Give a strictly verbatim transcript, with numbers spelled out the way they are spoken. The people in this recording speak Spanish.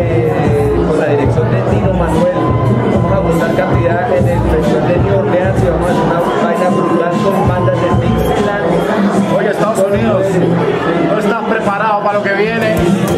eh, con la dirección de Tino Manuel. Vamos a buscar cantidad en el Festival de New Orleans y vamos a hacer una